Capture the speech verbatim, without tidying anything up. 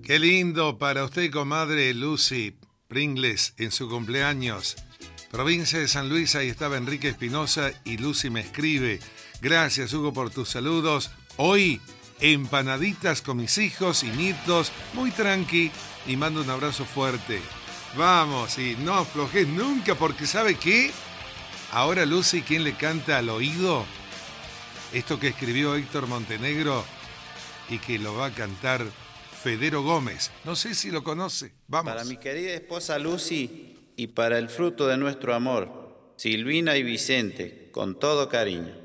Qué lindo para usted, comadre Lucy Pringles, en su cumpleaños. Provincia de San Luis, ahí estaba Enrique Espinosa y Lucy me escribe. Gracias, Hugo, por tus saludos. Hoy, empanaditas con mis hijos y nietos, muy tranqui, y mando un abrazo fuerte. Vamos, y no aflojes nunca, porque ¿sabe qué? Ahora, Lucy, ¿quién le canta al oído? Esto que escribió Héctor Montenegro y que lo va a cantar Federo Gómez. No sé si lo conoce. Vamos. Para mi querida esposa Lucy y para el fruto de nuestro amor, Silvina y Vicente, con todo cariño.